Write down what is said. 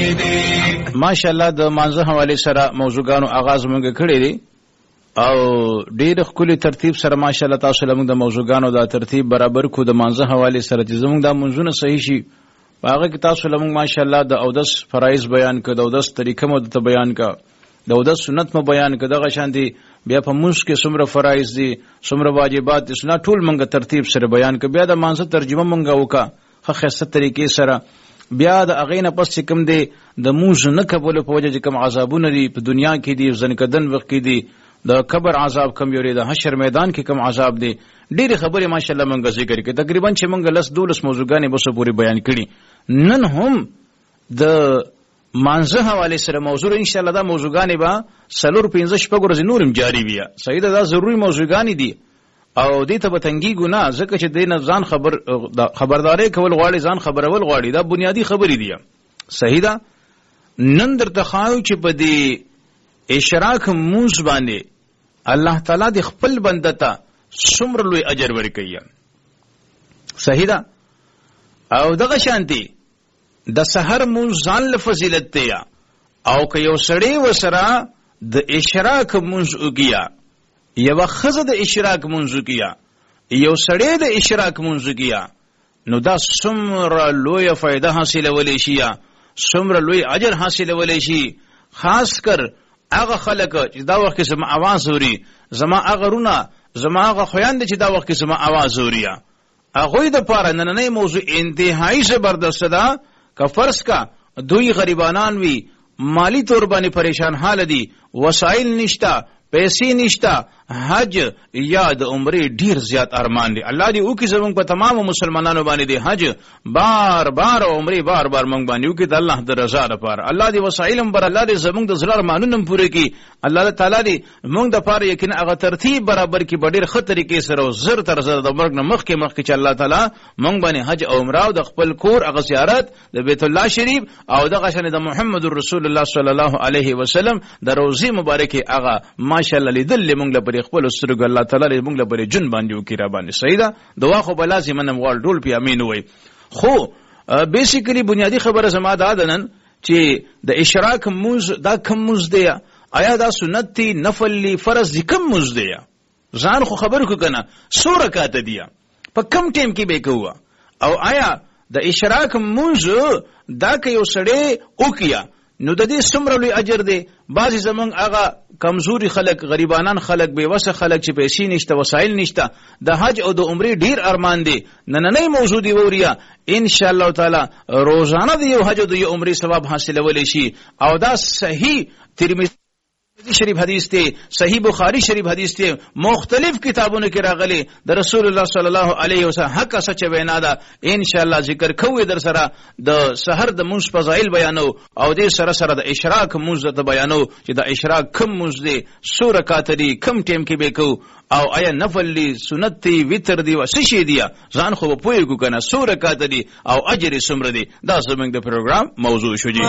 ماشاءالله د مانزه حواله سره موضوعګانو آغاز مونږ کړی دی او ډیر خولي ترتیب سره ماشاءالله تاسو لمون د موضوعګانو دا ترتیب برابر کو د مانزه حواله سره چې زموږ د منځونه صحیح شي هغه کې تاسو لمون ماشاءالله د اودس فرایض بیان کړه د اودس طریقه مو ته بیان کړه د اودس سنت مو بیان کړه دغه شان دي بیا په منځ کې څومره فرایض دي څومره واجبات دي سنا ټول مونږ ترتیب سره بیان کړه بیا د مانزه ترجمه مونږ وکړه خو خاصه طریقې سره بیا د اغینه پس کوم دی د موږ نه قبول په وجه کوم عذابونه دي په دنیا کې دي ځنکدن وخت کې دي د قبر عذاب کم یوري د حشر میدان کې کم عذاب دي ډېر خبرې ماشاءالله مونږ ذکر کړي تقریبا چې مونږ لس دولس موضوعګانې به پوری بیان کړي نن هم د مانزه حواله سره موضوع ان شاء الله دا موضوعګانې به سلور 15 شپږ ورځې نورم جاری بیا صحیح دا ضروري موضوعګانې دي او دې ته به تنګي ګنا ځکه چې دین ځان خبرداري کول غواړي ځان خبرول غواړي دا بنیادی خبرې دي صحیح ده نن درته خاو چې په دې اشراک موږ باندې الله تعالی د خپل بنده ته څومره لوی اجر ورکوي صحیح ده او دغه شانتي د سحر موږ ځان له فضیلت دی او که یو سړی وسره د اشراک موږ وګیا یو خزه د اشراک منځو کیا یو سړی د اشراک منځو کیا نو دا څومره لوی فائدہ حاصله ولې شي څومره لوی اجر حاصله ولې شي خاص کر هغه خلک چې دا وخت کې سم आवाज اوري زما هغه رونه زما هغه خويند چې دا وخت کې سم आवाज اوري هغه د پاره نننې موضوع انتهایی زبردست ده که فرض کا دوی غریبانان وی مالی طور باندې پریشان حال دي وسایل نشتا پیسې نشتا حج یا د عمره ډیر زیات ارمان دي الله دې او کې زموږ په تمام مسلمانانو باندې دي حج بار بار عمره بار بار موږ باندې او کې د الله د رضا لپاره الله دې وسایلم بر الله دې زموږ د زړه ارمانونه پوره کړي الله تعالی دې موږ د پاره یقین هغه ترتیب برابر کې ډیر خطرې کې سره زر تر زر د مرګ نه مخکې چې الله تعالی موږ باندې حج او عمره او د خپل کور هغه زیارت د بیت الله شریف او دغه شنه د محمد رسول الله صلی الله علیه وسلم د روزي مبارکه هغه ماشاءالله لیدل موږ لپاره خپل سترګ الله تعالی موږ لپاره جن باندې او کې را باندې صحیح ده دعا خو بل لازم نن وال ټول په امین وای خو بیسیکلی بنیادی خبره زما ده نن چې د اشراک موز دا کم موز دی آیا دا سنت دی نفل لی فرض دی کم موز دی ځان خو خبر کو کنه سو رکعات دی په کم ټیم کې به کوه او آیا د اشراک موز دا که یو سړی او کیا نو د دې څومره لوی اجر دی بعضی زمونږ هغه کمزوري خلک غریبانان خلک بے وسه خلک چې پیسې نشته وسایل نشته د حج او د عمره ډیر ارمان دي نننې موضوع دی ووریا ان شاء الله تعالی روزانه د یو حج او د یو عمره ثواب حاصلول شي او دا صحیح ترمذی شریف حدیث ته صحیح بخاری شریف حدیث ته مختلف کتابونو کې راغلي د رسول الله صلی الله علیه وسلم حق سچ وینا ده ان شاء الله ذکر کوی در سره د سحر د منځ فضایل بیانو او د سره سره د اشراق منځ ته بیانو چې د اشراق کم منځ دي سوره کاتری کم ټیم کې به کو او آیا نفل لی سنت دی وتر دی وسشي دی ځان خو په پوهیږو کنه سوره کاتری او اجر سمره دی دا زمونږ د پروګرام موضوع شو جی